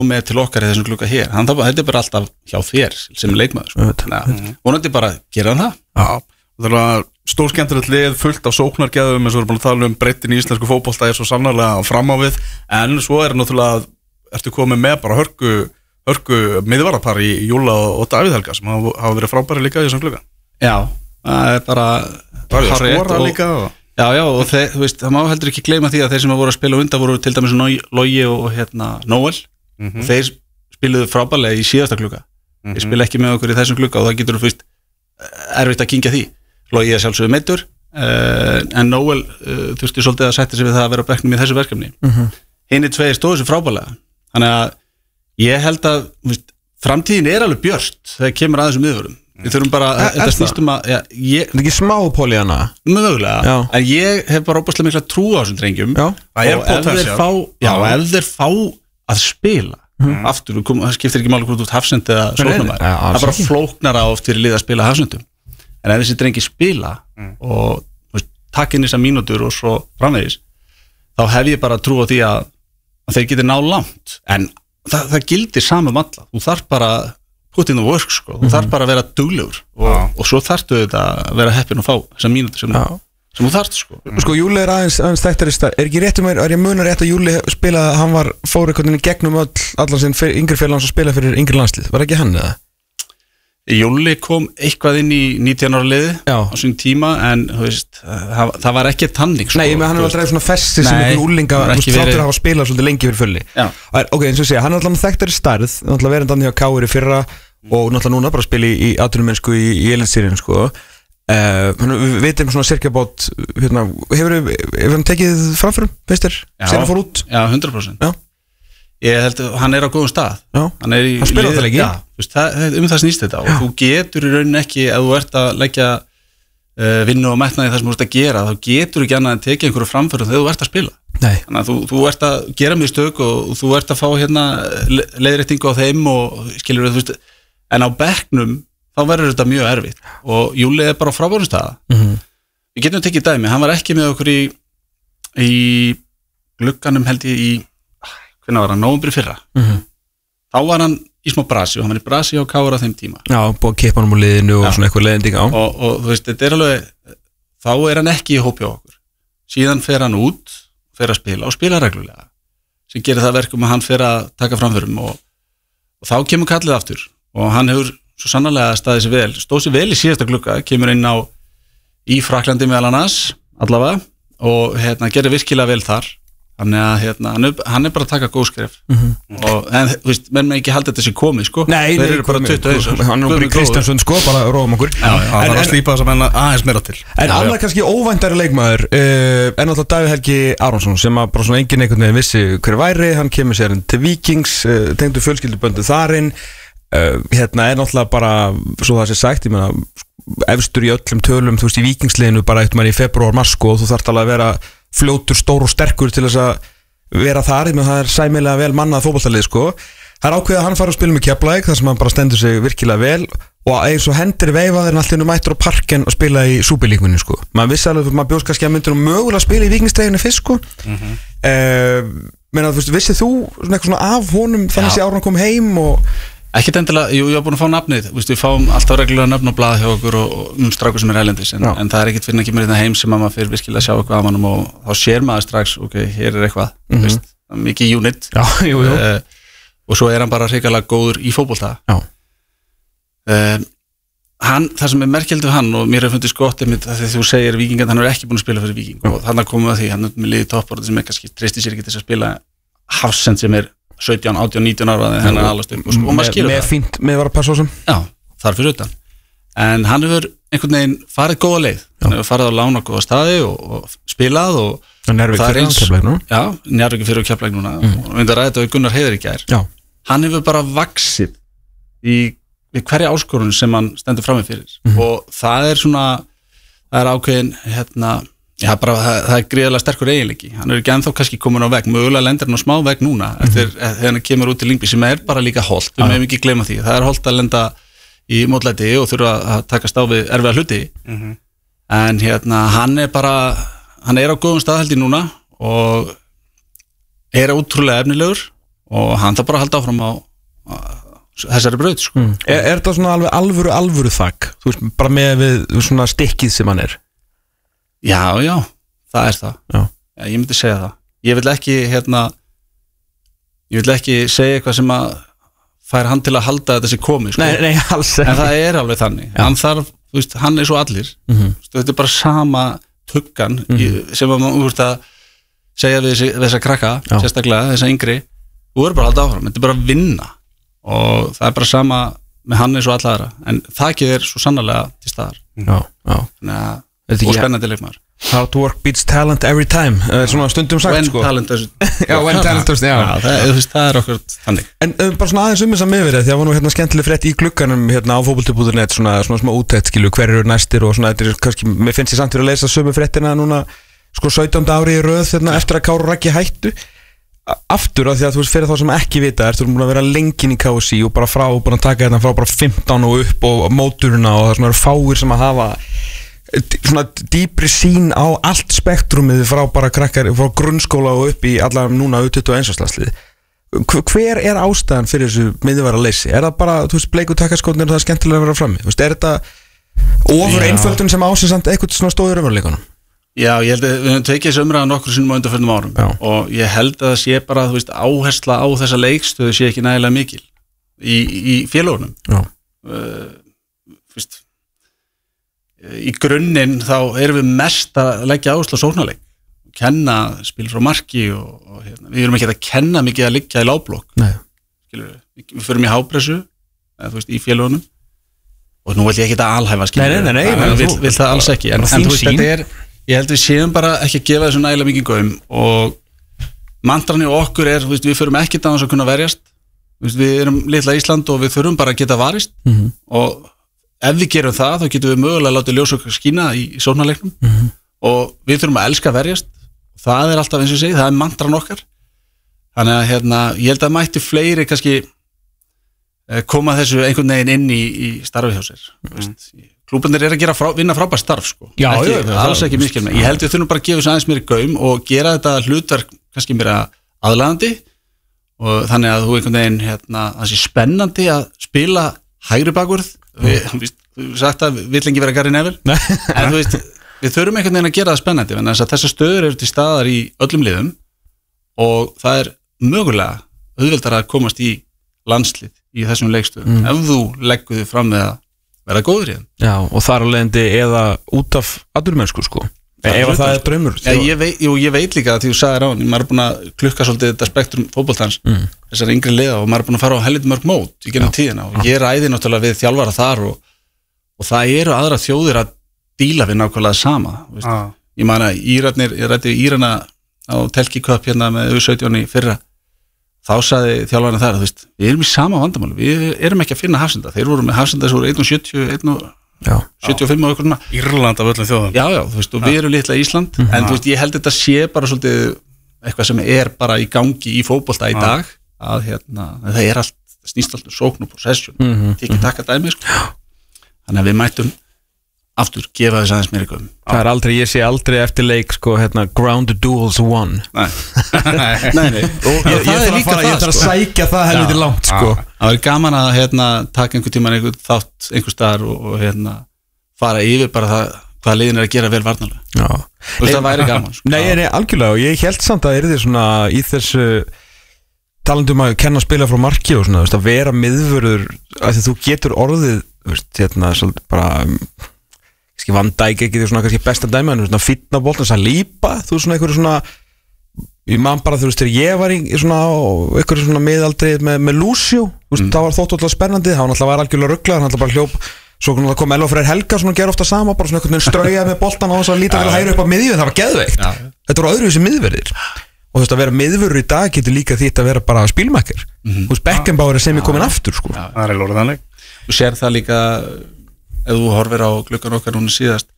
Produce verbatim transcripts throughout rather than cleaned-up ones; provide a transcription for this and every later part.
með til okkar í þessum glugga hér, hann það þetta er bara alltaf hjá þér sem leikmaður sko. Þannig að vonandi bara gera hann það. Já, það er stórskemmtilegt lið fullt af sóknargæðum eins og við erum búin að tala um breytin í íslensku fótbolta er svo sannarlega fram á við, en svo er náttúrulega ertu komið með bara hörku hörku miðvarðarpar í Júla og Davíð Helga sem hafa, hafa verið frábæri líka í þessum glugga. Já, það er bara Davíð að skora líka og Já, já, og þeir, þú veist, það má heldur ekki gleyma því að þeir sem voru að spila undan voru til dæmis Logi og hérna Nóel mm-hmm. og þeir spiluðu frábærlega í síðasta glugga mm-hmm. þeir spila ekki með okkur í þessum glugga og það getur þú veist erfitt að kyngja því Logi er sjálfsögðu meiddur uh, en Nóel uh, þurfti svolítið að sætta sig við það að vera á bekknum í þessu verkefni mm-hmm. hinir tveir stóðu sér frábærlega þannig að ég held að veist, framtíðin er alveg björt þegar kemur að þessum miðvörum við þurfum bara, e, þetta snýstum að ja, ég, er ekki smá póli hana? Mögulega, en ég hef bara óbúslega mikla trú á þessum drengjum já. og ef þeir, fá, já, ef þeir fá að spila mm. aftur, það skiptir ekki máli hvort út hafsend eða sóknarmaður, það er bara flóknara oft fyrir lið að spila hafsendum en ef þessi drengi spila mm. og veist, takk inn þessar mínútur og svo framvegis, þá hef ég bara trú á því að, að þeir geti ná langt en það, það gildir saman um alla, þú þarf bara put in the work sko, þú mm-hmm. þarf bara að vera duglegur og, og svo þarftu þetta að vera heppin og fá þessar mínútur sem, sem þú þarft sko. Sko Júli er aðeins, aðeins þættari stað, er ekki rétt um mér, er ég munar rétt að Júli spila, hann var, fór einhvern veginn gegnum all, allar sinn yngri félags og spila fyrir yngri landslið, var ekki hann eða? Júli kom eitthvað inn í nítján ára liði Já. á sín tíma en þú veist, það, það var ekki tanning sko. Nei, menn hann er alltaf svona festi sem einhvern úlinga, þú veist, þáttur að hafa spilað svolítið lengi fyrir fulli. Ok, eins og segja, hann er alltaf þekktari stærð, alltaf verið hjá K R í fyrra og náttúrulega núna bara spila í, í atvinnumennsku í, í Elitserien sko. Uh, við veitum svona cirka bát hérna, hefur hann tekið framförum, veist þér, sem hann fór út? Já, hundrað prósent. Já. Ég held að hann er á góðum stað. Já. Hann er í hann spilar það ekki. Já, veist, það, um það snýst þetta Já. og þú getur í rauninni ekki ef þú ert að leggja uh, vinnu og metnaði það sem þú ert að gera, þá getur ekki annað en tekið einhverju framförum þegar þú ert að spila. Nei. Þannig að þú, þú ert að gera mistök og þú ert að fá hérna leiðréttingu á þeim og skilur þú veist, en á bekknum þá verður þetta mjög erfitt og Júli er bara á frábærum stað. Mm-hmm. Við getum tekið dæmi, hann var ekki með okkur í í glugganum held ég í hvernig var hann, nóvember fyrra mm-hmm. þá var hann í smá brasi og hann var í brasi á K R á þeim tíma Já, búið að kippa hann úr liðinu og Já. svona eitthvað leiðinding á og, og þú veist, þetta er alveg þá er hann ekki í hópi á okkur síðan fer hann út, fer að spila og spila reglulega sem gerir það verkum að hann fer að taka framförum og, og þá kemur kallið aftur og hann hefur svo sannarlega staðið sér vel stóð sér vel í síðasta glugga, kemur inn á í Fraklandi meðal annars allavega og hérna, gerir virkilega vel þar þannig að hérna, hann, er, hann er bara að taka góð skref mm-hmm. og en þú veist, menn með ekki halda þetta sér komið sko Nei, þeir eru bara tuttugu og eins hann er bara í Kristjánsson sko, bara róum okkur Já, já, það er að slípa þess að menna aðeins meira til En annað kannski óvæntari leikmaður uh, en alltaf Davíð Helgi Aronsson sem að bara svona enginn einhvern veginn vissi hver væri hann kemur sér til Víkings uh, tengdu fjölskylduböndu þarinn uh, hérna er náttúrulega bara svo það sé sagt, ég meina efstur í öllum tölum, þú veist í Víkingsliðinu bara eitt mann í februar, mars sko og þú þarft alveg að vera fljótur, stór og sterkur til þess að vera þar, menn það er sæmilega vel mannað fótboltalið sko. Það er ákveðið að hann fara að spila með Keflavík þar sem hann bara stendur sig virkilega vel og eins og hendur veifaðir hann alltaf mættur á parken og spila í Súperlíkunni sko. Maður vissi alveg, maður bjóðst kannski að myndir og mögulega spila í Víkingstræðinu fyrst sko. mm-hmm. uh, menn að þú veist, vissið þú svona eitthvað svona af honum þannig að Áran kom heim og Ekkert endilega, jú, ég var búin að fá nafnið Vist, við fáum alltaf reglulega nöfn og blað hjá okkur og, og um strákur sem er erlendis en, en það er ekkert fyrir að kemur í það heim sem að maður fyrir virkilega að sjá eitthvað af mannum og þá sér maður strax, ok, hér er eitthvað mm-hmm. Vist, mikið unit Já, jú, jú. Uh, og svo er hann bara hrikalega góður í fótbolta uh, hann, það sem er merkilegt við hann og mér er fundist gott þegar þú segir Víking hann er ekki búin að spila fyrir Víking og þannig komum við að því, hann er með liðið toppborð sem er kannski treysti sér ekki til að spila hafsend sem er sautján, átján, nítján ára þegar hann er alast upp og, og maður skilur það. Með fínt, með var að passa ásum? Já, þar fyrir utan. En hann hefur einhvern veginn farið góða leið. Já. Hann hefur farið á lána góða staði og, og spilað og, og Njarðvík fyrir á Keflavík nú? Já, Njarðvík fyrir á Keflavík núna mm. og við ræðum þetta við Gunnar Heiðar í gær. Já. Hann hefur bara vaxið í, í hverja áskorun sem hann stendur frammi fyrir mm. og það er svona, það er ákveðin hérna Já, bara, það, það er gríðarlega sterkur eiginleiki hann er ekki ennþá kannski komin á vegg mögulega lendir hann á smá vegg núna mm-hmm. eftir þegar hann kemur út til Lyngby sem er bara líka holt við meðum ekki gleyma því, það er holt að lenda í mótlæti og þurfa að takast á við erfiða hluti mm-hmm. en hérna hann er bara hann er á góðum stað held í núna og er ótrúlega efnilegur og hann þarf bara að halda áfram á, á þessari braut sko. mm. er, er þetta svona alveg alvöru alvöru þakk, þú veist, bara með við svona stikkið sem hann er? Já, já, það er það já. Já, ég myndi segja það, ég vil ekki hérna, ég vil ekki segja eitthvað sem að fær hann til að halda þetta sem komi sko. Nei, nei, alls en það er alveg þannig, já. Hann þarf, þú veist, hann er svo allir mm-hmm. þetta er bara sama tuggan mm-hmm. í, sem að maður úr að segja við þessa krakka, já. Sérstaklega þessa yngri, þú er bara að halda áfram, þetta er bara að vinna og það er bara sama með hann eins og alla aðra, en þakkið er svo sannarlega til staðar já, já. Að, og spennandi leikmaður. How to work beats talent every time, uh, svona stundum sagt when sko. Talent is já, when talent is, já. Já, það, það er okkur þannig. En uh, bara svona aðeins um þess að miðverið, því að var nú hérna skemmtileg frétt í glugganum hérna á fótbolti punktur net, svona, svona smá úttekt, skilu, hver eru næstir og svona, þetta er kannski, mér finnst ég samt fyrir að lesa sömu fréttina núna, sko sautjánda ári í röð hérna, eftir að Kári og Raggi hættu aftur af því að þú veist fyrir þá sem ekki vita ertu búin að vera lengin í K S I og bara frá búin að taka þetta frá bara fimmtán og upp og móturina og það svona eru fáir sem að hafa svona dýpri sín á allt spektrumið frá bara krakkar frá grunnskóla og upp í allar núna tuttugu og eins landslið. Hver er ástæðan fyrir þessu miðjuvara leysi? Er það bara, þú veist, bleiku takkaskótnir og það er skemmtilega að vera frammi? Þú veist, er þetta ofur einföldun sem ásins samt eitthvað svona stóður raunveruleikanum? Já, ég held að við höfum tekið þessu umræða nokkur sinnum á undanförnum árum já. Og ég held að það sé bara, þú veist, áhersla á þessa leikstöðu sé ekki nægilega mikil í, í félagunum uh, fyrst, í grunninn þá erum við mest að leggja áherslu á sóknarleik, kenna spil frá marki og, og hérna, við erum ekki að kenna mikið að liggja í lágblokk við, við förum í hápressu eða, þú veist, í félagunum og nú vil ég ekki þetta alhæfa skilur, nei, nei, nei, nei, vil, vil það alls ekki en, en þú veist, þetta er ég held við séum bara ekki að gefa þessu nægilega mikið gaum og mantran í okkur er, veist, við förum ekki að kunna verjast, veist, við erum litla Ísland og við þurfum bara að geta varist mm-hmm. og ef við gerum það þá getum við mögulega að láta ljós okkar skína í, í sóknarleiknum mm-hmm. og við þurfum að elska að verjast, það er alltaf eins og ég segi, það er mantran okkar þannig að hérna, ég held að mætti fleiri kannski koma þessu einhvern veginn inn í, í starfi hjá sér mm-hmm. klúbunir er að gera frá, vinna frábært starf sko. Já, ekki, já, alls ekki miskil með ég held við þurfum bara að gefa þessu aðeins mér í gaum og gera þetta hlutverk kannski mér aðlaðandi og þannig að þú einhvern veginn hérna, það sé spennandi að spila hægri bakvörð við, við, við sagt að við vill ekki vera Gary Neville en þú veist, við þurfum einhvern veginn að gera það spennandi en þess að þessar stöður eru til staðar í öllum liðum og það er mögulega auðveldar að komast í landslið í þessum leikstöðum mm. ef þú leggur þig fram með að vera góður í hann. Já, og þar alveg endi eða út af aðurmennsku sko. Ef það er draumur. Ja, ég, veit, jú, ég veit líka að því þú sagðir á hann, maður er búin að klukka svolítið þetta spektrum fótboltans, mm. þessar yngri liða og maður er búin að fara á helviti mörg mót í gennum tíðina og ég ræði náttúrulega við þjálfara þar og, og það eru aðra þjóðir að díla við nákvæmlega sama. Ah. Ég man að Írarnir, ég rætti Írana á Telki Cup hérna með U sautján í fyrra þá sagði þjálfarinn þar að við erum í sama vandamáli, við erum ekki að finna hafsenda, þeir voru með hafsenda sem voru einn komma sjötíu, einn komma sjötíu og fimm og eitthvað Írland af öllum þjóðum já, já, þú veist, og já. Við erum litla Ísland mm-hmm. en þú veist, ég held þetta sé bara svolítið eitthvað sem er bara í gangi í fótbolta í já. Dag að hérna, það er allt, það snýst alltaf sókn og possession mm-hmm. tekið taka dæmi sko. Þannig að við mættum aftur, gefa þess aðeins mér eitthvað Það er aldrei, ég sé aldrei eftir leik sko, hérna, ground duels won Nei, nei, nei. Og, Ég, ég þarf að, fara, ég þarf að sko. sækja það helviti langt sko. Það er gaman að hérna, taka einhver tíman einhver þátt einhver staðar og, og hérna, fara yfir bara það hvað liðin er að gera vel varnarlega og það væri gaman sko. Nei, nei, algjörlega og ég held samt að er þið svona í þessu talandum að kenna að spila frá marki og svona, að vera miðvörður að þú getur orðið hérna, bara ekki Van Dijk ekki því svona kannski besta dæmi en svona fínna boltan, þess að lípa þú veist svona einhverju svona ég man bara þú veist þegar ég var í svona einhverju svona miðaldri með, með Lucio þú veist mm. það var þótt alltaf spennandi það var alltaf var algjörlega rugglaður, hann alltaf bara hljóp svo kom Elva Freyr Helga svona gera ofta sama bara svona einhvern veginn strauja með boltan og þess að líta fyrir að hæra upp á miðju en það var geðveikt ja. Þetta voru öðruvísi miðverðir og þú veist að vera miðverður í dag getur líka því að vera bara spílmakker mm-hmm. þú veist Beckenbauer er sem er komin aftur sko. ja, það er alveg þannig þú sér það líka ef þú horfir á gluggan okkar núna síðast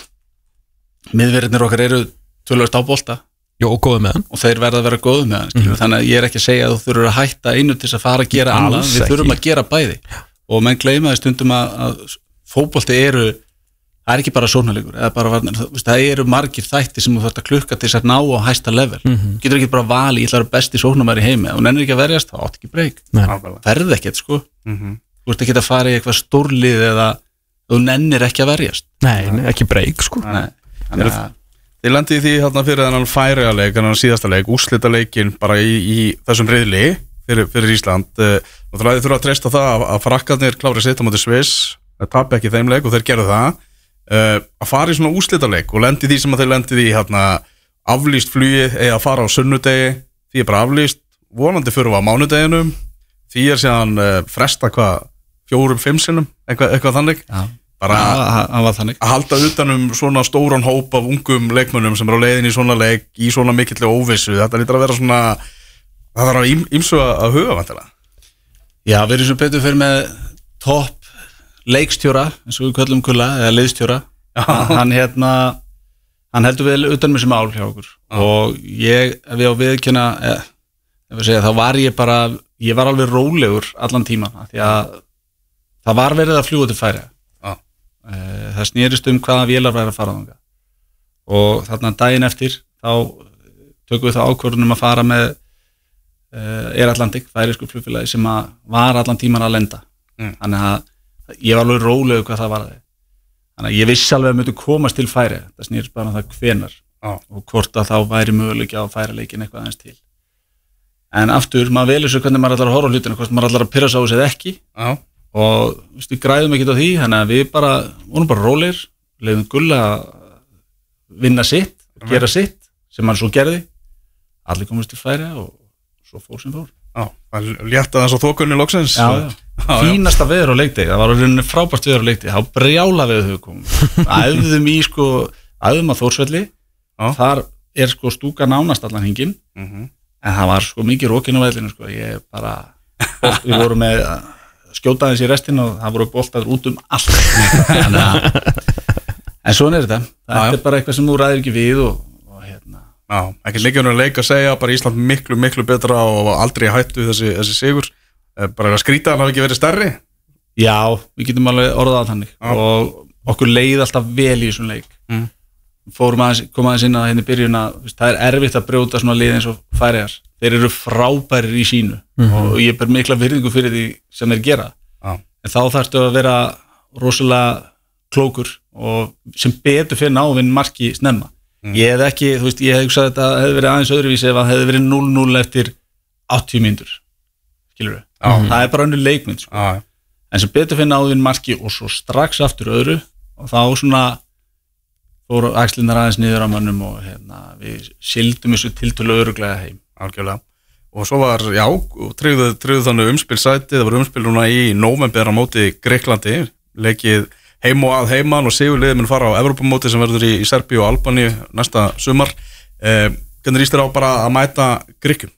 miðverðirnir okkar eru tölvöld á bolta Jó, og góðu með hann og þeir verða að vera góðu með hann mm-hmm. þannig að ég er ekki að segja að þú þurfur að hætta einu til þess að fara að gera annað við þurfum að gera bæði og menn gleyma því stundum að, að fótbolti eru það er ekki bara sóknarleikur eða bara varnar, það eru margir þættir sem þú þarft að klukka til þess að ná á hæsta level mm-hmm. getur ekki bara vali, ég ætla að vera besti sóknarmaður í heimi og nennir ekki að verjast, þá átt ekki breyk verð ekkert sko mm-hmm. þú ert ekki að fara í eitthvað stórlið eða þú nennir ekki að verjast nei, nei ekki breyk sko nei. Þannig að þið lendið því hérna fyrir þennan færiðarleik þennan síðasta leik, úrslitaleikin bara í, í þessum riðli fyrir, fyrir Ísland og þú þurfa að treysta það að frakkarnir klári sitt á móti Sviss, það tapi ekki þeim leik og þeir gerðu það uh, að fara í svona úrslitaleik og lendi því sem að þeir lendi því hérna, aflýst flugið eða að fara á sunnudegi því er bara aflýst, vonandi fyrir á mánudeginum því er síðan uh, fresta hvað fjórum, fimm sinnum eitthvað, eitthvað þannig ja. bara að, að halda utanum svona stóran hóp af ungum leikmönnum sem er á leiðin í svona leik í svona mikilli óvissu, þetta lítur að vera svona það þarf að ýmsu að huga vantilega. Já, við erum svo betur fyrir með topp leikstjóra eins og við köllum kulla, eða liðstjóra hann hérna hann heldur vel utanum þessi mál hjá okkur Já. Og ég, ef ég á viðkynna eh, ef ég segja, þá var ég bara ég var alveg rólegur allan tíman því að það var verið að fljúga til Færeyja það snýrist um hvaða vélar væri að fara þangað og þarna daginn eftir þá tökum við það ákvörðunum að fara með uh, Air Atlantic, færeysku flugfélagi sem að var allan tíman að lenda mm. þannig að ég var alveg rólegur hvað það var að þannig að ég vissi alveg að mötu komast til Færeyja það snýrist bara um það hvenar ah. og hvort að þá væri möguleiki á færaleikin eitthvað aðeins til en aftur, maður velur svo hvernig maður ætlar að horfa á hlutinu hvort maður ætlar að pirra sá þessu eða ekki ah. og við græðum ekkert á því þannig að við bara, vorum bara rólegir leiðum Gulla að vinna sitt, mm. gera sitt sem hann svo gerði, allir komist til Færeyja og svo fór sem fór Já, það létta þess að þokunni loksins Já, já, fínasta veður á leikdegi það var alveg frábært veður á leikdegi þá brjála veður þau komum æfðum í sko, æfðum að Þórsvelli já. Þar er sko stúka nánast allan hringinn mm-hmm. en það var sko mikið rókin á vellinu sko, ég bara við vorum með skjóta aðeins í restin og það voru boltar út um allt en svona er þetta þetta já, já. Er bara eitthvað sem þú ræðir ekki við og, og hérna Já, ekki leikjum að leika að segja, bara Ísland miklu, miklu betra og aldrei hættu þessi, þessi sigur bara að skrýta hann hafi ekki verið stærri Já, við getum alveg orðað að þannig Já. Og okkur leið alltaf vel í þessum leik mm. fórum aðeins, kom aðeins inn að henni byrjun að það er erfitt að brjóta svona lið eins og Færeyjar þeir eru frábærir í sínu mm-hmm. og ég ber mikla virðingu fyrir því sem þeir gera ah. en þá þarftu að vera rosalega klókur og sem betur fyrir návinn marki snemma mm. ég hef ekki, þú veist, ég hef hugsað að þetta hefði verið aðeins öðruvísi ef það hefði verið núll núll eftir áttatíu mínútur skilur við, ah. það er bara önnur leikmynd sko. ah. en sem betur fyrir návinn marki og svo strax aftur öðru og þá svona fóru axlinnar aðeins niður á mönnum og hérna, við sildum þessu tiltölu öðruglega heim Algjörlega. Og svo var, já, tryggðu, tryggðu þannig umspilsæti, það var umspil núna í nóvember á móti Greiklandi, leikið heim og að heiman og sigurliðið mun fara á Evrópumóti sem verður í, í Serbíu og Albaníu næsta sumar. Eh, hvernig líst þér á bara að mæta Gríkjum?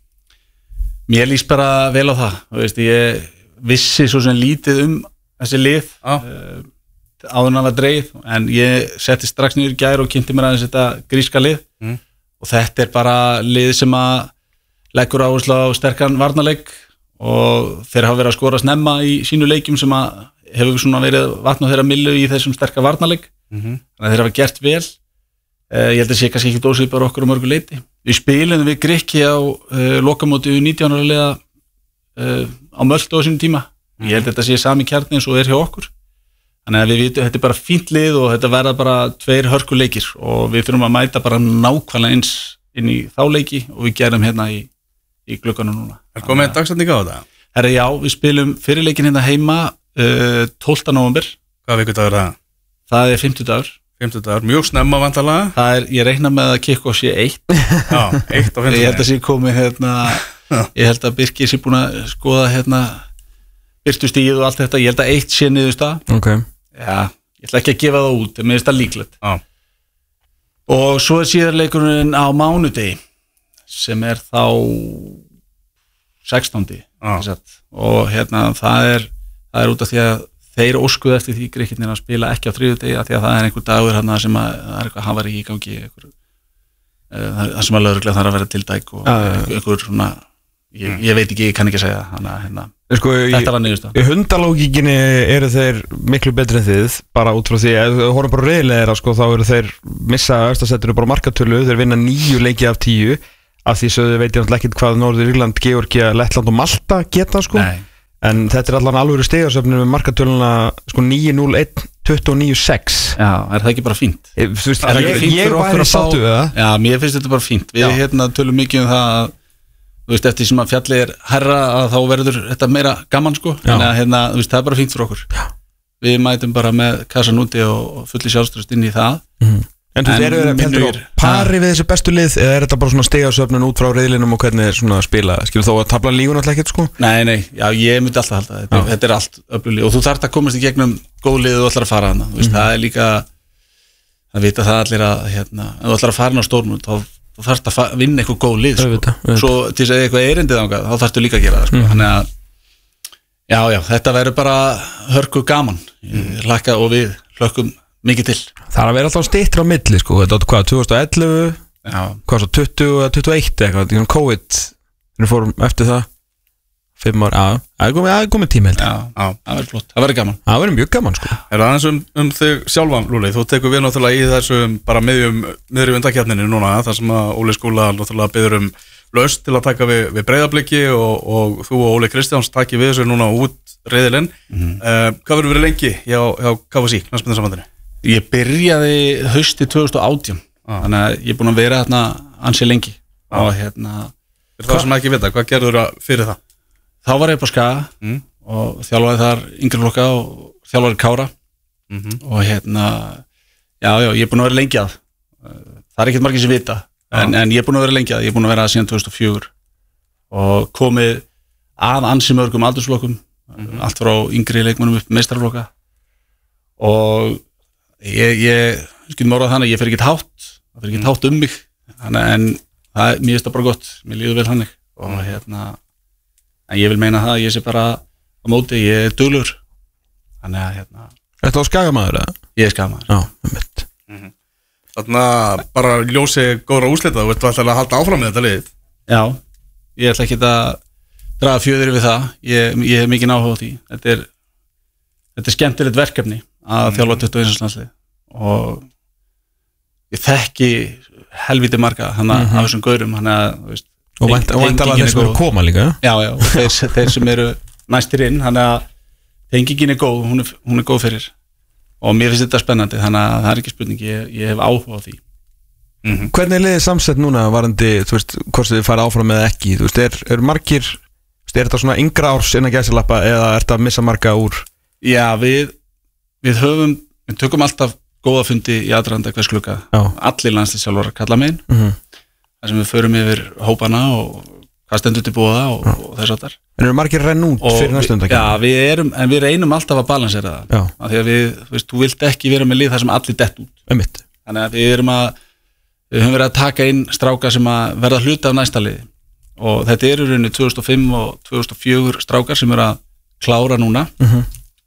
Mér líst bara vel á það, þú veist, ég vissi svo sem lítið um þessi lið ah. eh, áður en það var dreigð, en ég setti strax niður í gær og kynnti mér aðeins þetta gríska lið mm. og þetta er bara lið sem að leggur áherslu á sterkan varnarleik og þeir hafa verið að skora snemma í sínu leikjum sem að hefur svona verið vatn á þeirra millu í þessum sterka varnarleik mm-hmm. þannig að þeir hafa gert vel eh, ég held að sé kannski ekki dósið bara okkur á mörgu leiti við spilum við Grikki á eh, lokamóti nítján ára liða eh, á Möltu á sínum tíma mm-hmm. ég held að þetta sé sami kjarni eins og er hjá okkur þannig að við vitum þetta er bara fínt lið og þetta verða bara tveir hörkuleikir og við þurfum að mæta bara nákvæmlega eins inn í þá leiki og við gerum hérna í í glugganum núna. Er komið dagsetning á þetta? Herra, já, við spilum fyrirleikin hérna heima uh, tólfta nóvember. Hvaða vikudagur er það? Það er fimmtudagur. Fimmtudagur, mjög snemma vantarlega. Það er, ég reikna með að kikko sé eitt. Já, eitt á fimmtudagur. Ég held að sé komið hérna, ég held að Birkir sé búin að skoða hérna birtustíð og allt þetta, ég held að eitt sé niðurstað. Ok. Já, ég ætla ekki að gefa það út, en mér finnst það líklegt. Já. Og svo er síðarleikurinn á mánudegi sem er þá sextándi ah. og hérna það er, það er út af því að þeir óskuðu eftir því Grikkirnir að spila ekki á þriðjudegi af því að það er einhver dagur hérna sem að það er eitthvað hafari í gangi einhver, það sem að lögregla þarf að vera tildæk og ah, einhver, einhver svona ég, ég veit ekki, ég kann ekki segja hana, hérna. sko, þetta var niðurst í hundalógikinni eru þeir miklu betri en þið bara út frá því, ef þú horfum bara reyðilega sko, þá eru þeir missa östasettinu bara markatölu, þeir vinna níu leiki af tíu af því sögðu veit ég náttúrulega ekkert hvað Norður Írland, Georgia, Lettland og Malta geta sko, Nei. En þetta er allan alvöru stigarsöfnir með markatöluna sko níu núll einn tuttugu og níu sex Já, er það ekki bara fínt? Ég, þú veist, er ég, ég væri sáttu við það Já, mér finnst þetta bara fínt við Já. hérna tölum mikið um það að þú veist, eftir sem að fjallið er herra að þá verður þetta meira gaman sko en að hérna, þú veist, það er bara fínt fyrir okkur Já. Við mætum bara með kassan úti og fulli sjálfströst inn í það mm. En þú veist, eru þeir heldur á pari við þessi bestu lið eða er þetta bara svona stigasöfnun út frá reyðlinum og hvernig er svona að spila skilur þó að tabla lígun alltaf ekkert sko? Nei, nei, já, ég myndi alltaf halda þetta, þetta er allt öflulið og þú þarft að komast í gegnum góð lið og þú ætlar að fara hana, þú veist, mm. það er líka að vita það allir að hérna, ef þú ætlar að fara hana á stórmund þá þú þarft að vinna eitthvað góð lið sko. Öfita, öfita. Svo til þess að eitthvað erindið ánga þá þarftu líka að gera það sko. mm. Þannig að já, já, þetta verður bara hörku gaman mm. Laka og við hlökkum mikið til Það er að vera alltaf stýttra á milli sko, þetta er hvað, tvö þúsund og ellefu Já. Hvað svo, tuttugu og tuttugu og eitt eitthvað, COVID við fórum eftir það fimm ár, já, það er komið, það er komið tíma held Já, já, það verður flott, það verður gaman Það verður mjög gaman sko Er það aðeins um, um þig sjálfan, Lúli, þú tekur við náttúrulega í þessum bara miðjum, miðjum undakjarninu núna, þar sem að Óli Skúla náttúrulega biður um laust til að taka við, við Breiðabliki og, og þú og Óli Kristjáns taki við þessu núna út reiðilinn mm-hmm. uh, Hvað verður verið lengi hjá, hjá K F C, knattspyrnusambandinu? Ég byrjaði hausti tvö þúsund og átján ah. Þannig að ég er búin að vera hérna ansi lengi ah. og hérna Fyrir það sem ekki vita, hvað gerður það fyrir það? Þá var ég på Skaga mm. og þjálfaði þar yngri flokka og þjálfaði Kára mm-hmm. og hérna já, já, ég er búin að vera lengi að það er ekkert margir sem vita ah. en, en ég er búin að vera lengi að, ég er búin að vera að síðan tvö þúsund og fjögur og komið að ansi mörgum aldursflokkum mm-hmm. allt frá yngri leikmönnum upp meistaraflokka og ég, ég skilum orðað þannig, ég fer ekki hátt það fer ekki mm. hátt um mig þannig, en það, mér finnst það bara gott, mér líður vel þannig og hérna en ég vil meina það að ég sé bara á móti, ég er duglur þannig að hérna Þetta var Skagamaður eða? Ég er Skagamaður Já, með mitt mm-hmm. Þannig að bara ljósi góðra úrslita þú ert alltaf að halda áfram með þetta lið Já, ég ætla ekki að draga fjöður við það ég, ég hef mikið áhuga á því þetta er, þetta er skemmtilegt verkefni að þjálfa tuttugu og eins landslið og ég þekki helviti marga hann að mm-hmm. af þessum gaurum hann að veist, og væntalega þeir sem eru koma líka já já og þeir, þeir sem eru næstir inn hann að tengingin er góð hún er, hún er góð fyrir og mér finnst þetta spennandi þannig að það er ekki spurning ég, ég hef áhuga á því mm-hmm. Hvernig er liðið samsett núna varandi þú veist hvort þið fara áfram eða ekki þú veist er, er margir er þetta svona yngra árs innan gæsalappa eða er þetta að missa marga úr Já við Við höfum, við tökum alltaf góða fundi í aðranda hvers klukka allir landsliðsjálfarar kalla megin mm-hmm. þar sem við förum yfir hópana og hvað stendur til búa og, og þess að þar En eru margir renn út fyrir næstundakefni? Já, við erum, en við reynum alltaf að balansera það af því að við, þú veist, þú vilt ekki vera með lið þar sem allir dett út Einmitt. Þannig að við erum að við höfum verið að taka inn stráka sem að verða hluta af næsta liði og þetta eru rauninni tvö þúsund og fimm og tvö þúsund og fjögur strákar sem eru að klára núna mm-hmm.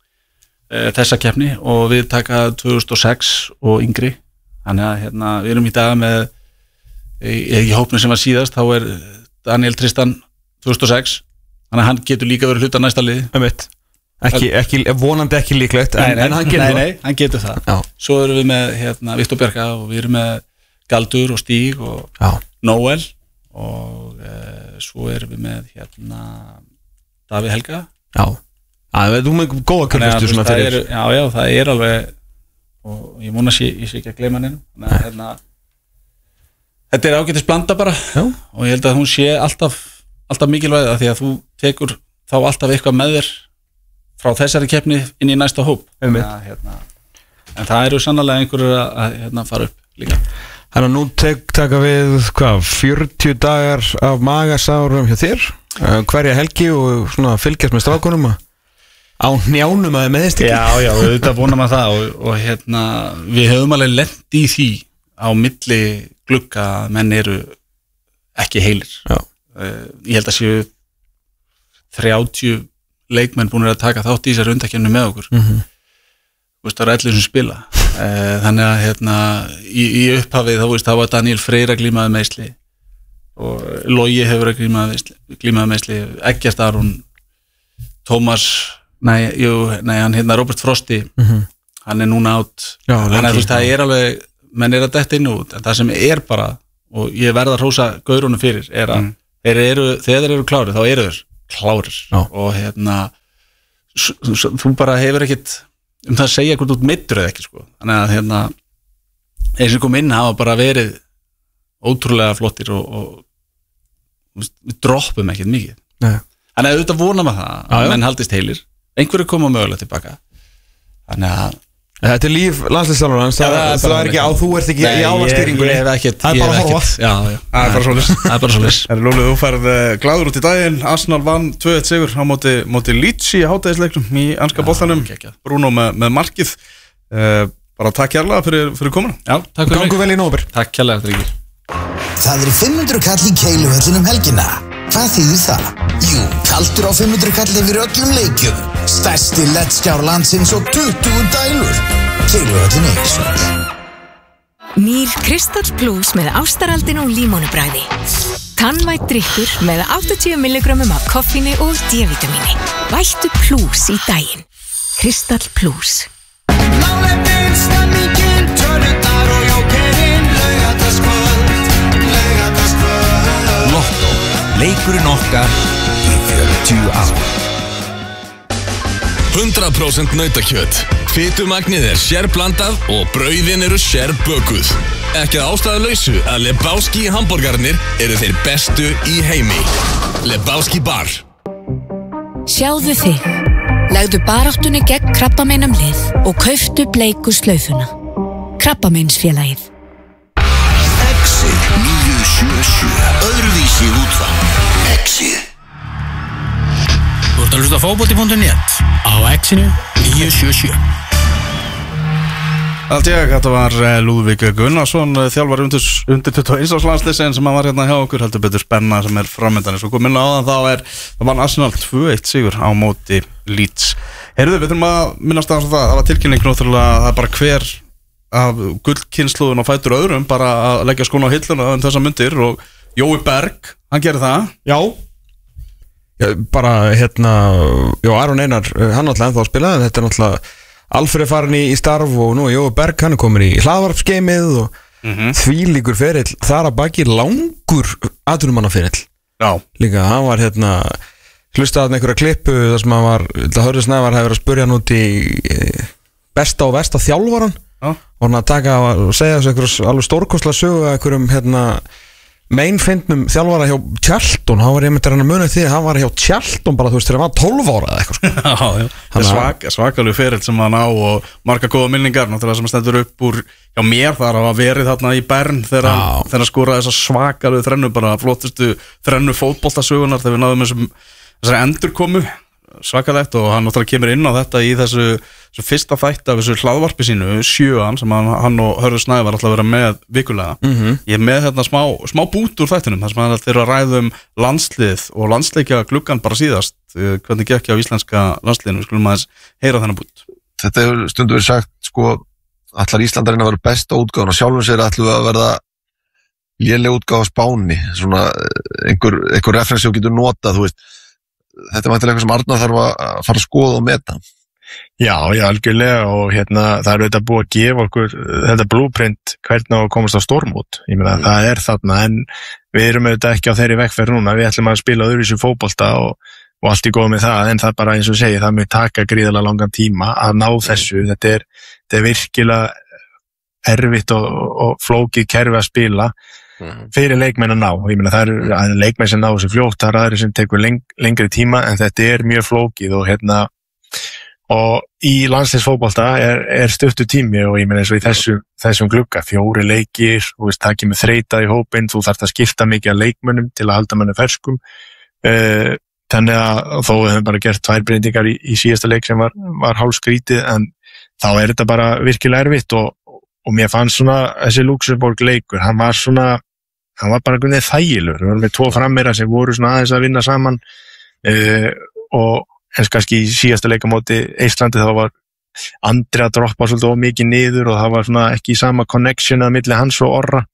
þessa keppni og við taka tvö þúsund og sex og yngri þannig að hérna, við erum í dag með í, í hópnu sem var síðast þá er Daniel Tristan tvö þúsund og sex þannig að hann getur líka verið hluta næsta liði ekki, ekki, vonandi ekki líklegt en, nei, en hann getur nei, nei, hann getur það Já. Svo erum við með hérna, Viktor Bjarka og við erum með Galdur og Stíg og Já. Noel og e, svo erum við með hérna Davíð Helga Já Það er með góða kjörfestu svona fyrir er, Já, já, það er alveg og ég múna sé, ég sé ekki að gleyma henni hérna, þetta er ágætis blanda bara já. Og ég held að hún sé alltaf alltaf mikilvæg að því að þú tekur þá alltaf eitthvað með þér frá þessari keppni inn í næsta hóp ja, hérna, en það eru sannlega einhverjur að, að hérna, fara upp líka Þannig að nú tek, taka við hvað, fjörutíu dagar af magasárum hjá þér hverja helgi og svona fylgjast með strákunum að á njánum að meðist ekki Já, já, þetta vonum að það og, og hérna, við höfum alveg lent í því á milli glugga að menn eru ekki heilir uh, ég held að séu þrjátíu leikmenn búin að taka þátt í þessar undakefni með okkur mm-hmm. veist, það eru allir sem spila uh, þannig að hérna, í, í upphafið þá veist, þá var Daniel Freyr að glímaði meiðsli og Logi hefur að glímað meðsli, Eggert Aron Tómas nei, jú, nei, hann hérna Robert Frosti mm-hmm. hann er núna átt þannig að þú veist, það er alveg menn er að detta inn út, en það sem er bara og ég verða að hrósa gaurunum fyrir er að mm. þeir eru, þegar þeir eru klárir þá eru þeir klárir Já. Og hérna þú bara hefur ekkit um það að segja hvort út middur eða ekki sko. Þannig að hérna þeir sem kom inn hafa bara verið ótrúlega flottir og, og við droppum ekkit mikið Nei. Þannig að auðvitað vona maður það að Já, menn haldist heilir einhverju koma mögulega tilbaka þannig að Þetta er líf landsliðsþjálfarans, það, það, það er ekki á, þú ert ekki Nei, í álastýringunni, það er bara að horfa. Já, já. Það er bara svoleiðis. Það er bara svoleiðis. Það er Lúli, þú færð glaður út í daginn, Arsenal vann tvö eitt sigur á móti, móti Leeds í hádægisleiknum í enska boltanum, Bruno með, með markið. Uh, bara takk kærlega fyrir, fyrir komuna. Já, takk fyrir mig. Gangu vel í nóber. Takk kærlega, drengir. Það er fimm hundruð kall í Keiluhöllinum helgina. Hvað þýðir það? Jú, kaldur á fimm hundruð kall yfir öllum leikjum. Stærsti lettskjár landsins og tuttugu dælur. Keiluhöllin Eiríksvöll. Nýr Kristall Plus með ástaraldin og límónubræði. Tannvænn drykkur með áttatíu milligrömmum af koffíni og D-vitamíni. Vættu Plus í daginn. Kristall Plus. Málefnin, stemmingin, törnurnar og jókerinn. Laugardagskvöld, laugardagskvöld. Lottó, leikurinn okkar í fjörutíu ár. hundrað prósent nautakjöt. Fitumagnið er sérblandað og brauðin eru sérbökuð. Ekki að ástæðulausu að Lebowski hamborgarnir eru þeir bestu í heimi. Lebowski bar. Sjáðu þig. Legðu baráttunni gegn krabbameinum lið og kauftu bleiku slaufuna. Krabbameinsfélagið. Exit níu sjö sjö. Öðruvísi útvarp. Exit. Þú ert að hlusta á fótbolti punktur net á Exinu níu sjö sjö. Allt ég, þetta var Lúðvík Gunnarsson, þjálfari undir, undir tuttugu og eins árs landsliðsins sem var hérna hjá okkur, heldur betur spenna sem er framöndan eins og komin á þann, þá er það var Arsenal tvö eitt sigur á móti Leeds. Heyrðu, við þurfum að minnast að það var tilkynning náttúrulega að það er bara hver af gullkynnslóðun og fætur öðrum bara að leggja skóna á hilluna um þessa mundir og Jói Berg, hann gerir það. Já. Já, bara hérna, já, Aron Einar, hann náttúrulega ennþá að spila, en þetta er náttúrulega Alfred farin í, í starf og nú er Jói Berg, hann er komin í hlaðvarpsgeimið og mm-hmm. þvílíkur ferill, þar að baki langur atvinnumannaferill. Já. Líka, hann var hérna, hlustaði einhverja klippu þar sem hann var, það hörðu snævar hefur að spurja hann út í besta og versta þjálfaran. Já. Og hann að taka og segja þessu einhverjum alveg stórkostla sögu að einhverjum hérna meinfindnum þjálfara hjá Charlton, hann var einmitt að muna því að hann var hjá Charlton bara þú veist þegar hann var tólf ára eða eitthvað sko. Já, já, það er svak, svakalegu ferill sem hann á og marga góða minningar náttúrulega sem stendur upp úr, já mér þar að hafa verið þarna í Bern þegar hann, þegar hann skoraði þessa svakalegu þrennu, bara flottustu þrennu fótboltasögunar þegar við náðum þessum, þessari endurkomu, svakalegt og hann náttúrulega kemur inn á þetta í þessu, þessu fyrsta þætti af þessu hlaðvarpi sínu, sjöan sem hann, hann og Hörður Snævar var alltaf að vera með vikulega. Mm-hmm. Ég er með hérna smá, smá bút úr þættinum þar sem hann þeir að ræðum landslið og landsleikja gluggan bara síðast, hvernig gekk á íslenska landsliðinu, við skulum aðeins heyra þennan bút. Þetta hefur stundu verið sagt, sko, allar Íslandarinn að vera besta útgáðan og sjálfum sér ætlum við að verða léleg útgáð á Spáni, svona einhver, einhver referensi þú getur notað, þú veist. Þetta er mættilega eitthvað sem Arnar þarf að fara að skoða og meta. Já, já, algjörlega og hérna það er auðvitað búið að gefa okkur þetta blueprint hvernig að komast á stórmót. Ég meina mm. það er þarna en við erum auðvitað ekki á þeirri vekkferð núna, við ætlum að spila öðruvísi fótbolta og, og allt í góð með það en það bara eins og segi, það mun taka gríðarlega langan tíma að ná þessu, þetta er, þetta er virkilega erfitt og, og flókið kerfi að spila fyrir leikmenn að ná, ég meina það eru leikmenn sem ná þessu fljótt, það eru aðri sem tekur leng, lengri tíma en þetta er mjög flókið og hérna og í landsliðsfótbolta er, er stuttur tími og ég meina eins og í þessu, þessum glugga, fjóri leikir og það kemur þreyta í hópinn, þú þarft að skipta mikið af leikmönnum til að halda manni ferskum uh, þannig að þó við höfum bara gert tvær breytingar í, í síðasta leik sem var, var hálfskrítið en þá er þetta bara virkilega erfitt og, og mér fannst svona þessi Luxemborg leikur, hann var svona hann var bara einhvern veginn þægilur, við varum með tvo frammeira sem voru svona aðeins að vinna saman uh, og eins kannski í síðasta leikamóti Íslandi þá var Andri að droppa svolítið of mikið niður og það var svona ekki sama connection að milli hans og Orra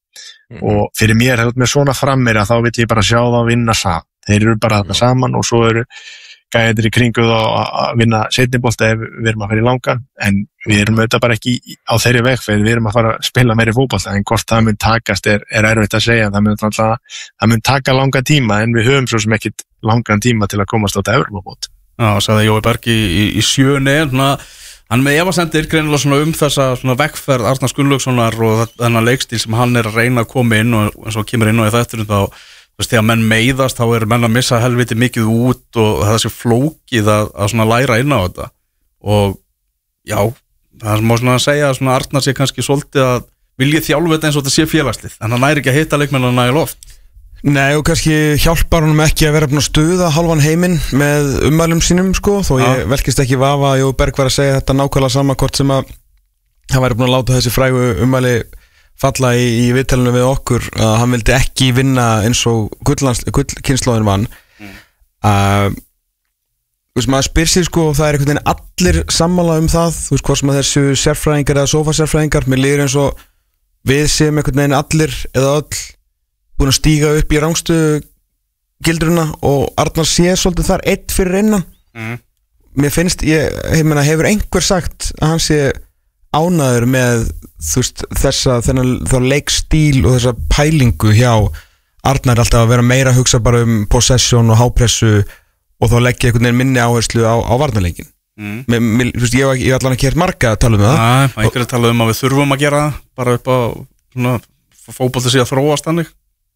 mm. og fyrir mér, hefur með svona frammir að þá vil ég bara sjá það að vinna saman. Þeir eru bara þarna saman og svo eru gæðir í kringu þá að vinna seinnibolta ef við erum að fara í langan, en við erum auðvitað bara ekki á þeirri vegferð, við erum að fara að spila meiri fótbolta, en hvort það mun takast er, er erfitt að segja, það mun, alltaf, það mun taka langa tíma, en við höfum svo sem ekkit langan tíma til að komast á þetta Evrópumót. Já, sagði Jói Berg í, í, í sjöunni, hann með efasemdir greinilega svona um þessa svona vegferð Arnars Gunnlaugssonar og þennan leikstíl sem hann er að reyna að koma inn og eins og kemur inn og í þættinum þá þú veist, þegar menn meiðast, þá er menn að missa helviti mikið út og það sé flókið að, að svona læra inn á þetta og já, það má svona að segja að svona Arnar sé kannski svolítið að vilja þjálfa þetta eins og þetta sé félagslið, en hann næri ekki að hitta leikmennina í loft. Nei, og kannski hjálpar honum ekki að vera búin að stuða halvan heiminn með ummælum sínum, sko, þó ég ja. velkist ekki vafa að Jói Berg var að segja þetta nákvæmlega sama hvort sem að hann væri búin að láta þessi frægu ummæli falla í, í viðtælunum við okkur að hann vildi ekki vinna eins og gullkynslóðin vann mm. uh, þú veist, maður spyr sér sko, það er einhvern veginn allir sammála um það, þú veist, hvort sem að þessu sérfræðingar eða sófasérfræðingar, mér líður eins og við séum einhvern veginn allir eða öll búin að stíga upp í rangstu gildruna og Arnar sé svolítið þar eitt fyrir innan mm. mér finnst, ég, ég meina, hefur einhver sagt að hann sé ánæður með þú veist, þessa þennan, þá leikstíl og þessa pælingu hjá Arnar alltaf að vera meira að hugsa bara um possession og hápressu og þá leggja einhvern veginn minni áherslu á, á varnarleikin mm. mér, mér, þú veist, ég hef ég allan ekki hert marga að tala um það Næ, einhverju að tala um að við þurfum að gera bara upp á svona fótbolti sig að þróast þannig.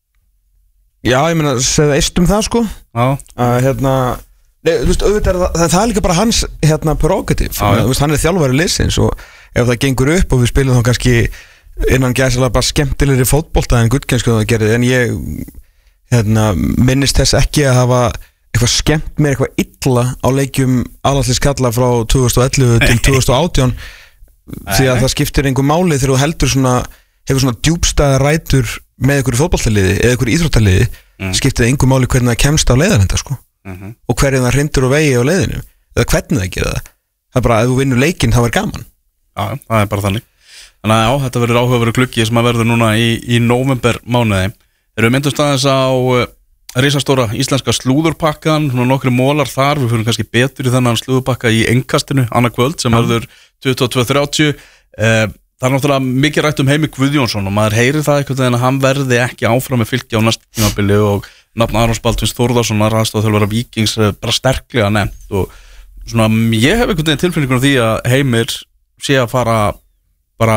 Já, ég meina, segða eist um það sko Já að hérna Nei, þú veist, auðvitað er það, það, það er líka bara hans hérna prerogative, þú veist, hann er þjálfari liðsins og ef það gengur upp og við spilum þá kannski innan gæðslega bara skemmtilegri fótbolta en gullkensku það gerði, en ég hérna, minnist þess ekki að hafa eitthvað skemmt mér eitthvað illa á leikjum aðlandsliðskalla frá tvö þúsund og ellefu til tvö þúsund og átján því að það skiptir einhver máli þegar þú heldur svona, hefur svona djúpstæða rætur með einhverju fótboltaliði eða einhverju íþróttaliði, mm. skiptir einhver máli hvernig það kemst á leiðarenda sko. Mm-hmm. og hverju það hrindur og vegi á leiðinu eða hvernig það gera það það er bara að ef þú vinnur leikinn þá er gaman. Já, það er bara þannig. Þannig að já, þetta verður áhugaverður gluggi sem að verður núna í, í nóvember mánuði. Erum við myndumst aðeins á uh, risastóra íslenska slúðurpakkan, svona nokkri mólar þar, við fyrir kannski betur í þennan slúðurpakka í Engkastinu annað kvöld sem verður tuttugu og tvö þrjátíu. Uh, það er náttúrulega mikið rætt um Heimi Guðjónsson og maður heyrir það einhvern veginn að hann verði ekki áfram með Fylki á næsta tímabili og nafn Arons Baldvins Þórðarssonar aðstofþjálfara Víkings bara sterklega nefnt og svona ég hef einhvern veginn tilfinningur um því að Heimir sé að fara bara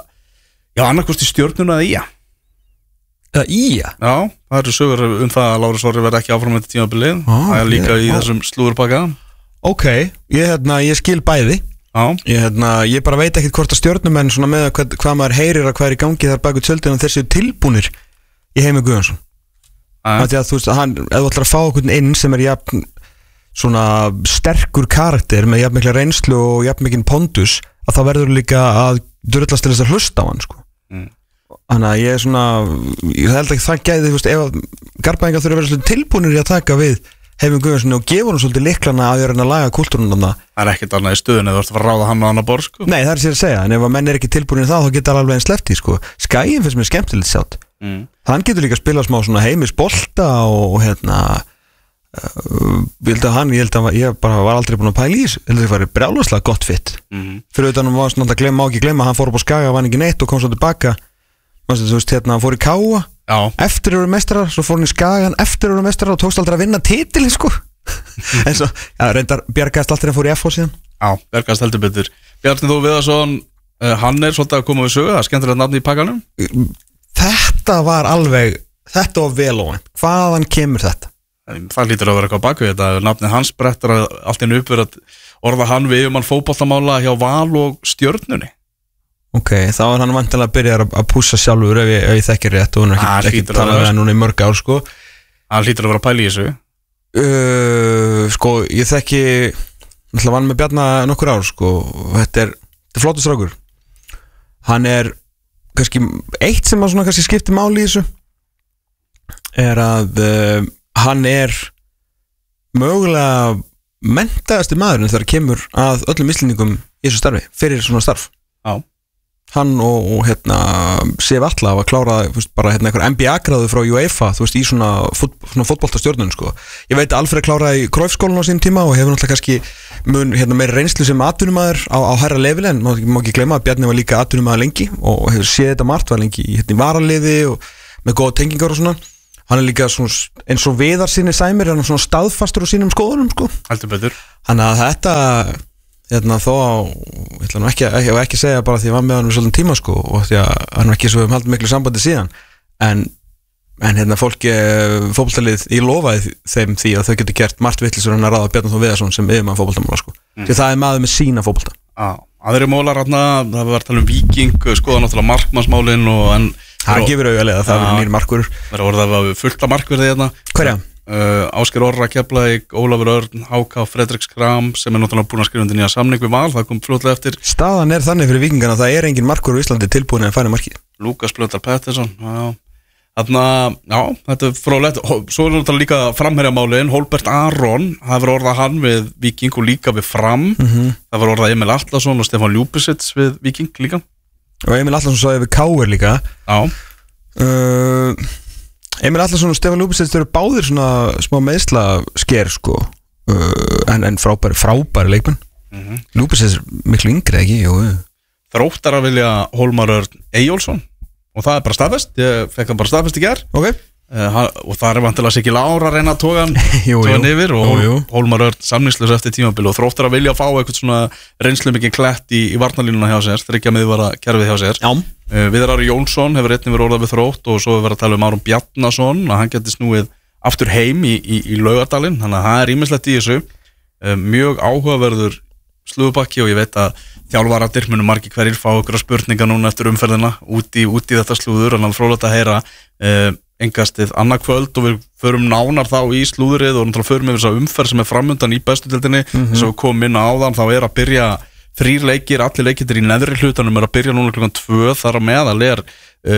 já, annarkost í Stjörnuna eða Ía eða Ía? Já, það eru sögur um það að Lára Snorri verði ekki áfram með þetta tímabilið ah, það er líka yeah, í ah. þessum slúðurpakka. Ok, ég, hérna, ég skil bæði ah. ég, hérna, ég bara veit ekkert hvort að stjörnumenn svona með hvað, hvað maður heyrir að hvað er í gangi þar baku tjöldin og þessi tilbúnir í Heimi Guðjónsson að því að þú veist, hann, ef þú ætlar að fá okkur inn sem er jafn svona sterkur karakter með jafn mikla reynslu og jafn mikinn pondus að það verður líka að durðlast til þess að hlusta á hann sko. mm. Þannig að ég er svona ég held ekki það gæði, þú veist, ef að Garbaðingar þurfa að vera svolítið tilbúinir í að taka við Heimi Guðjónsson og gefa hann svolítið liklana að vera að laga kultúrunum þarna. Það er ekkert annað í stöðun eða þú ert að fara að ráða hann á annar borð sko. Nei, það er sér að segja, en ef að menn er ekki tilbúinir það þá geta alveg einn sleppt í sko. Skæin finnst mér skemmtilegt sjátt. Mm. Hann getur líka að spila smá svona heimisbolta og, og hérna uh, ég held að hann, ég held að ég bara var aldrei búin að pæla í þessu, ég held að það var brjálæslega gott fitt. Mm. Fyrir utan var svona að glemma á ekki glemma, hann fór upp á Skaga, vann ekki neitt og kom svo tilbaka. Þú veist, hérna, hann fór í Káa, já. Eftir eru mestrar, svo fór hann í Skagan, eftir eru mestrar og tókst aldrei að vinna titilin sko. En svo, já, reyndar bjargaðist alltaf að fór í F H síðan. Já, bjargaðist heldur betur. Bjarni Þór Viðarsson, uh, hann er svolítið að koma við sögu, það er skemmtilegt nafn í pakkanum. Þetta var alveg, þetta var vel óvænt. Hvaðan kemur þetta? Það lítur að vera eitthvað baku þetta, nafnið hans brettar allt einu uppverð að orða hann við um hann fótboltamála hjá Val og Stjörnunni. Ok, þá er hann vantilega að byrja að pússa sjálfur ef ég, ef ég þekkir rétt og hann er ekki, ekki talað við hann núna í mörg ár sko. Hann hlýtur að vera að pæla í þessu. Uh, sko, ég þekki náttúrulega vann með Bjarna nokkur ár sko. Þetta er, þetta er flottur strákur. Hann er kannski eitt sem að svona kannski skiptir máli í þessu er að uh, hann er mögulega menntaðasti maðurinn þegar kemur að öllum íslendingum í þessu starfi, fyrir svona starf. Já. hann og, og hérna Sif Atla var klárað veist, bara hérna einhver N B A-gráðu frá UEFA þú veist, í svona, fút, svona fótboltastjörnun sko. Ég veit að Alfred kláraði í Cruyff-skólann á sín tíma og hefur náttúrulega kannski mun hérna, meira reynslu sem atvinnumaður á, á hærra leveli en má, má ekki gleyma að Bjarni var líka atvinnumaður lengi og hefur séð þetta margt, var lengi í hérna, varaliði og með góða tengingar og svona. Hann er líka svona, eins og Viðar sinni Sæmir, hann er svona staðfastur á sínum skoðunum sko. Heldur betur. Þannig að þetta hérna þó á, ég ætla nú ekki, ekki, ekki segja bara því að ég var með hann um svolítið tíma sko og því að hann er ekki svo um haldið miklu sambandi síðan en, en hérna fólki fótboltalið, ég lofaði þeim því að þau getur gert margt vitlisur en að ráða Bjarni Þór Viðarsson sem yfirmann fótboltamála sko mm. því það er maður með sína fótbolta. Já, aðri mólar hérna, það var að tala um Víking skoða náttúrulega markmannsmálin og en það gefur auðvitað, það er nýr markur verður orðað að fullt af markverði hérna. Hverja? Uh, Ásgeir Orra Keflavík, Ólafur Örn, H K Fredriks Kram sem er náttúrulega búin að skrifa undir nýja samning við Val, það kom fljótlega eftir. Staðan er þannig fyrir Víkingana að það er engin markur á Íslandi tilbúin að færa marki. Lukas Blöndal Pettersson, já. Þarna, já, þetta er fróðlegt. Svo er náttúrulega líka framherjamálin, Hólbert Aron, það var orðað hann við Víking og líka við Fram, mm-hmm. það var orðað Emil Atlason og Stefán Ljúbisits við Víking líka. Og Emil Atlason sagði við K R líka. Já. Uh, Emil Atlason og Stefán Ljúbisits eru báðir svona smá meðsla sker sko uh, en, en frábæri, frábæri leikmenn. Mm-hmm. Ljúbisits er miklu yngri ekki, jú. Þróttar að vilja Hólmar Örn Eyjólfsson og það er bara staðfest, ég fekk hann bara staðfest í gær. Ok. Uh, og það er vantilega Siggi Lára að reyna að toga hann, toga hann yfir og jú, jú. Hólmar Örn samningslaus eftir tímabil og Þróttar að vilja fá eitthvað svona reynslu mikið klett í, í varnarlínuna hjá sér, þriggja miðvara kerfið hjá sér. Já. Uh, Viðar Ari Jónsson hefur einnig verið orðað við Þrótt og svo hefur verið að tala um Aron Bjarnason að hann geti snúið aftur heim í, í, í Laugardalinn, þannig að það er ýmislegt í þessu. Uh, mjög áhugaverður slúðubakki og ég veit að þjálfaradir munu margir hverjir fá okkur spurninga núna eftir umferðina út í, út í þetta slúður en hann fróðlegt að heyra uh, engastið annað kvöld og við förum nánar þá í slúðrið og náttúrulega förum yfir þessa umferð sem er framundan í bestu deildinni mm-hmm. þess að við komum inn á áðan þá er að byrja þrír leikir, allir leikir í neðri hlutanum er að byrja núna klukkan tvö þar að meðal er uh,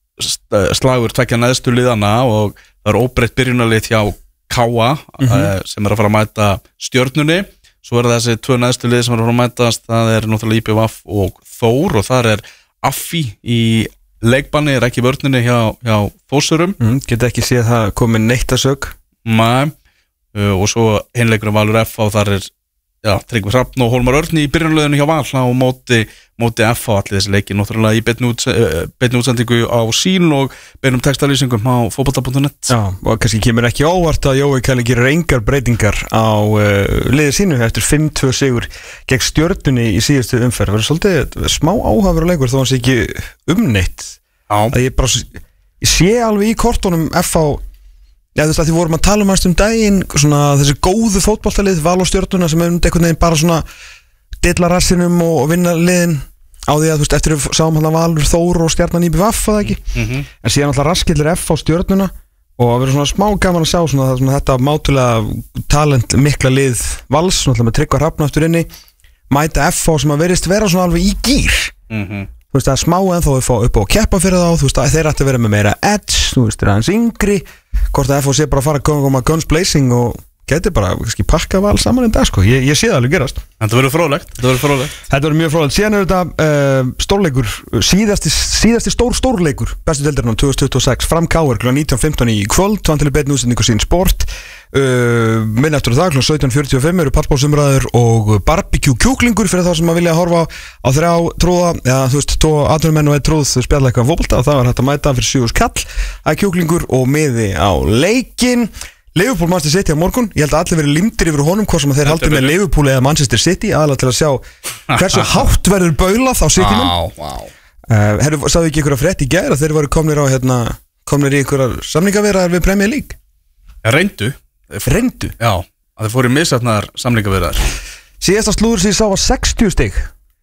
slagur tvekja neðstu liðana og það er óbreytt byrjunarlið hjá Káa mm-hmm. uh, sem er að fara að mæta Stjörnunni, svo er þessi tvö neðstu lið sem er að fara að mætast, það er náttúrulega I B V og Þór og það er Affi í leikbanni, er ekki vörninni hjá, hjá Þórsurum. Mm, geta ekki séð það komið neitt að sög. Nei, uh, og svo hinleikurinn Valur F og þar er já, Tryggvi Hrafn og Hólmar Örn í byrjunarliðinu hjá Val á móti, móti F á allir þessi leiki, náttúrulega í beinni úts, uh, útsendingu á sín og beinum textalýsingum á fótbolta punktur net. Já, og kannski kemur ekki óvart að Jói Kæli gerir engar breytingar á uh, liði sínu eftir fimm tvö sigur gegn Stjörnunni í síðustu umferð. Það verður svolítið smá áhugaverður leikur þó hann sé ekki umneitt. Já. Að ég bara ég sé alveg í kortunum F á já, þú veist að því vorum að tala um aðstum daginn svona þessi góðu fótboltalið Val og Stjörnuna sem er um einhvern veginn bara svona dilla rassinum og, og vinna liðin á því að þú veist eftir við sáum hann að Valur Þór og Stjarnan I B V að það ekki mm-hmm. en síðan alltaf raskillir F á Stjörnuna og að vera svona smá gaman að sjá svona, svona þetta mátulega talent mikla lið Vals svona með Tryggva Hrafn aftur inni mæta F á sem að verist vera svona alveg í gýr mm-hmm. þú veist að smá en þó við fá upp á að keppa fyrir þá þú veist að þeir ætti að vera með meira edge þú veist þeir aðeins yngri hvort að F O sé bara að fara að koma guns blazing og geti bara kannski pakka Val saman en dag sko ég, ég sé það alveg gerast þetta verður fróðlegt þetta verður fróðlegt þetta verður mjög fróðlegt síðan er þetta uh, stórleikur síðasti, síðasti stór stórleikur bestu deildarinnar tvö þúsund tuttugu og sex Fram K R kl. nítján fimmtán í kvöld vantileg beinni útsendingu sín sport uh, minn eftir það kl. sautján fjörutíu og fimm eru pallbólsumræður og barbecue kjúklingur fyrir það sem að vilja horfa á þrjá trúða ja, þú veist, tvo atvinnumenn og einn trúð spjalla eitthvað fótbolta og það var hægt að mæta fyrir sjö skall að kjúklingur og miði á leikinn Liverpool Manchester City á morgun, ég held að allir verið limtir yfir honum hvort sem að þeir haldi með Liverpool eða Manchester City aðalega til að sjá hversu hátt verður baulað á Citynum wow, wow. uh, Herru, sagði ekki einhverja frétt í gær að þeir voru komnir á hérna, komnir í einhverjar samningaviðræður við Premier League Reyndu Reyndu? Já, að þeir fóru í misafnar samningaviðræður Síðasta slúður sem ég sá var sextíu stig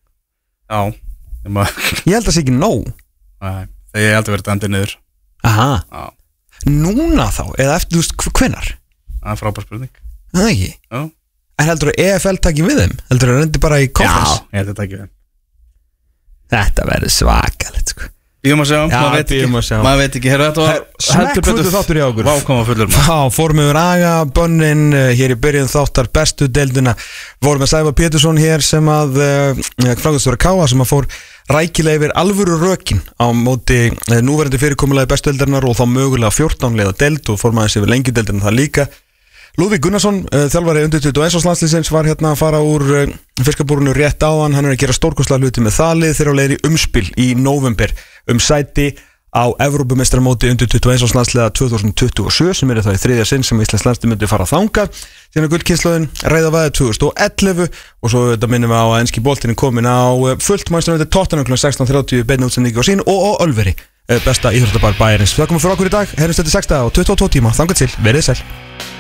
Já Ég, ma... ég held að það sé ekki nóg Nei, þegar ég held að verið dæmdir niður Aha Já Núna þá, eða eftir, þú veist, hvenar? Það er frábær spurning Það ekki? Já En heldur þú að E F L takki við þeim? Heldur þú að reyndir bara í conference? Já, ég held að takki við þeim Þetta verður svakalegt, sko Bíum að sjá, Já, maður veit bíum ekki að sjá. Maður veit ekki, herra, þetta var Smekkfullur þáttur í okkur Vá, koma fullur Já, fórum yfir agabönnin hér í byrjun þáttar bestu deildina vorum með Sævar Pétursson hér sem að frákvæmstjóri Káa sem að fór rækilega yfir alvöru rökin á móti uh, núverandi fyrirkomulagi bestu deildarinnar og þá mögulega fjórtán liða deild og fór maður yfir lengjudeildina það líka Lúðvík Gunnarsson, uh, þjálfari undir tuttugu og eins landsliðsins var hérna að fara úr uh, fiskabúrinu rétt áðan, hann er að gera stórkostlega hluti með þalið þegar á leiðir í umspil í nóvember um sæti á Evrópumeistaramóti undir tuttugu og eins landsliða tvö þúsund tuttugu og sjö sem er það í þriðja sinn sem Íslands landslið myndi fara þangað síðan er gullkynslóðin Reyðarvaðið tvö þúsund og ellefu og svo þetta minnum við á að enski boltinn er komin á fullt mannstæðan Tottenham klukkan sextán þrjátíu beinni útsendingi á sín og á Ölveri besta íþróttabar bæjarins. Það komum fyrir okkur í dag, herrumst þetta sexta og tuttugu og tvo tíma, þangað til, verið sæl.